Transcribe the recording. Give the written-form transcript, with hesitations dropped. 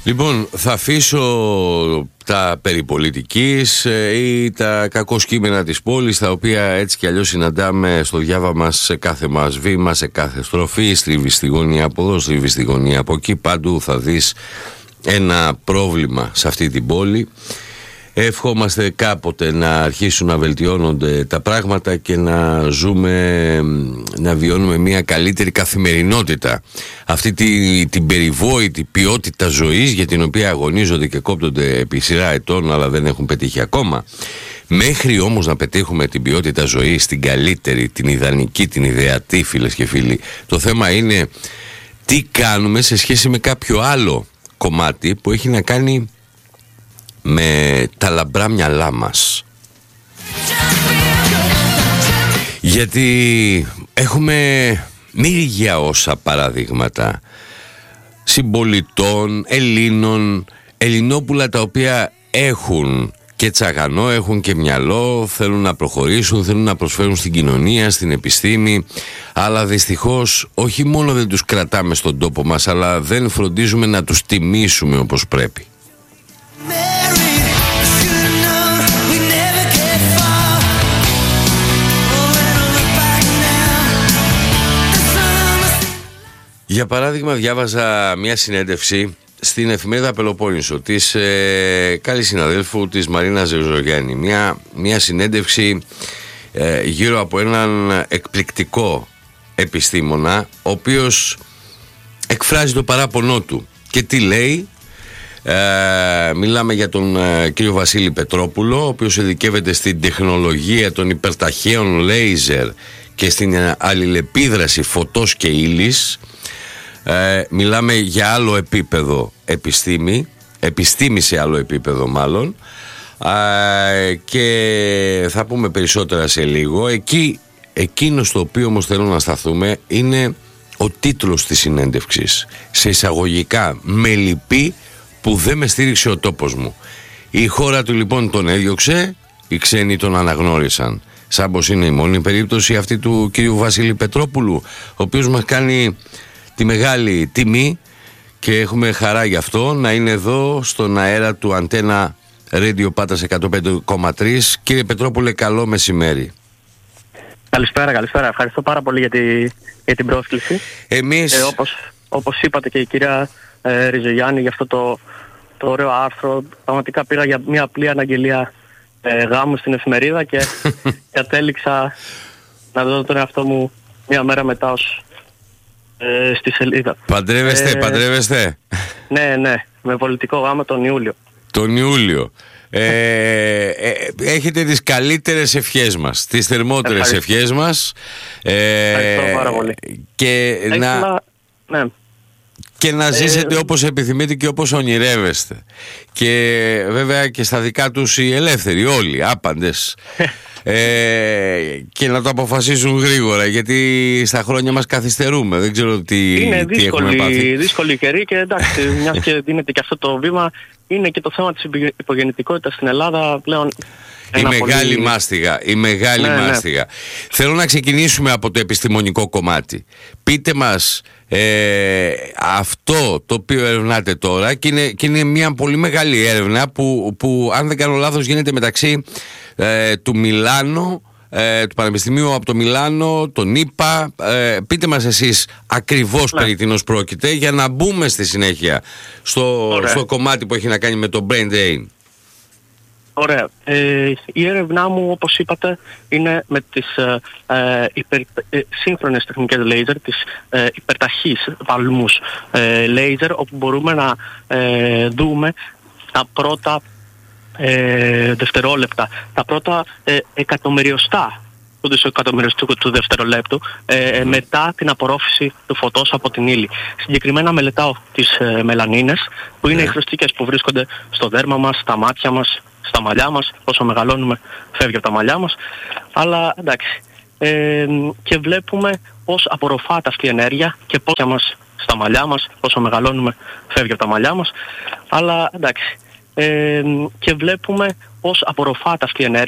Λοιπόν, θα αφήσω τα περί πολιτικής ή τα κακό κείμενα της πόλης, τα οποία έτσι κι αλλιώς συναντάμε στο διάβα μας σε κάθε μας βήμα, σε κάθε στροφή. Στρίβει στη γωνία από εδώ, στρίβει στη γωνία από εκεί. Παντού θα δεις ένα πρόβλημα σε αυτή την πόλη. Ευχόμαστε κάποτε να αρχίσουν να βελτιώνονται τα πράγματα και να ζούμε, να βιώνουμε μια καλύτερη καθημερινότητα. Αυτή την περιβόητη ποιότητα ζωής για την οποία αγωνίζονται και κόπτονται επί σειρά ετών, αλλά δεν έχουν πετύχει ακόμα. Μέχρι όμως να πετύχουμε την ποιότητα ζωής, την καλύτερη, την ιδανική, την ιδεατή, φίλες και φίλοι, το θέμα είναι τι κάνουμε σε σχέση με κάποιο άλλο κομμάτι που έχει να κάνει με τα λαμπρά μυαλά μας. Γιατί έχουμε μύρια όσα παραδείγματα συμπολιτών, Ελλήνων, Ελληνόπουλα, τα οποία έχουν και τσαγανό, έχουν και μυαλό, θέλουν να προχωρήσουν, θέλουν να προσφέρουν στην κοινωνία, στην επιστήμη, αλλά δυστυχώς όχι μόνο δεν τους κρατάμε στον τόπο μας, αλλά δεν φροντίζουμε να τους τιμήσουμε όπως πρέπει. Για παράδειγμα, διάβαζα μια συνέντευξη στην εφημερίδα Πελοπόννησο της καλής συναδέλφου της Μαρίνα Ζεζογιάννη. Μια συνέντευξη γύρω από έναν εκπληκτικό επιστήμονα, ο οποίος εκφράζει το παράπονό του. Και τι λέει? Μιλάμε για τον κύριο Βασίλη Πετρόπουλο, ο οποίος ειδικεύεται στην τεχνολογία των υπερταχαίων λέιζερ και στην αλληλεπίδραση φωτός και ύλης. Μιλάμε για άλλο επίπεδο επιστήμη σε άλλο επίπεδο μάλλον, και θα πούμε περισσότερα σε λίγο. Εκείνο στο οποίο όμως θέλω να σταθούμε είναι ο τίτλος της συνέντευξης, σε εισαγωγικά «Με λυπεί που δεν με στήριξε ο τόπος μου». Η χώρα του λοιπόν τον έδιωξε, οι ξένοι τον αναγνώρισαν. Σαν πως είναι η μόνη περίπτωση αυτή του κύριου Βασίλη Πετρόπουλου, ο οποίος μας κάνει τη μεγάλη τιμή και έχουμε χαρά γι' αυτό να είναι εδώ στον αέρα του Αντένα Radio Πάτρας 105,3. Κύριε Πετρόπουλε, καλό μεσημέρι. Καλησπέρα. Ευχαριστώ πάρα πολύ για την πρόσκληση. Εμείς... όπως είπατε και η κυρία Ριζογιάννη, για αυτό το ωραίο άρθρο, πραγματικά πήγα για μια απλή αναγγελία γάμου στην εφημερίδα και κατέληξα να δω τον εαυτό μου μια μέρα μετά στη σελίδα. Παντρεύεστε? Ναι, με πολιτικό γάμο τον Ιούλιο. Έχετε τις καλύτερες ευχές μας, τις θερμότερες ευχές μας. Ευχαριστώ πάρα πολύ. Και να ζήσετε όπως επιθυμείτε και όπως ονειρεύεστε. Και βέβαια και στα δικά τους οι ελεύθεροι, όλοι, άπαντες. Και να το αποφασίσουν γρήγορα, γιατί στα χρόνια μας καθυστερούμε. Δεν ξέρω τι έχουμε πάθει. Είναι δύσκολη καιρή και εντάξει, μιας και δίνεται και αυτό το βήμα, είναι και το θέμα της υπογεννητικότητας στην Ελλάδα πλέον. Η μεγάλη μάστιγα. Θέλω να ξεκινήσουμε από το επιστημονικό κομμάτι. Πείτε μας αυτό το οποίο ερευνάτε τώρα, και είναι μια πολύ μεγάλη έρευνα που αν δεν κάνω λάθος γίνεται μεταξύ του Μιλάνο, του Πανεπιστημίου από το Μιλάνο, τον ΙΠΑ. Πείτε μας εσείς ακριβώς περί τίνος πρόκειται, για να μπούμε στη συνέχεια στο κομμάτι που έχει να κάνει με το brain drain. Ωραία. Η έρευνά μου, όπως είπατε, είναι με τις σύγχρονες τεχνικές λέιζερ, τις υπερταχείς παλμούς λέιζερ, όπου μπορούμε να δούμε τα πρώτα δευτερόλεπτα, τα πρώτα εκατομμυριοστά του δευτερολέπτου μετά την απορρόφηση του φωτός από την ύλη. Συγκεκριμένα μελετάω τις μελανίνες, που είναι οι χρωστικές που βρίσκονται στο δέρμα μας, στα μάτια μας, στα μαλλιά μας. Όσο μεγαλώνουμε φεύγει από τα μαλλιά μας, αλλά εντάξει, και βλέπουμε πως απορροφάται αυτή η ενέργεια και πώς μας στα μαλλιά μας, όσο μεγαλώνουμε φεύγει από τα μαλλιά μας, αλλά εντάξει, και βλέπουμε πως απορροφάται αυτή η ενέργεια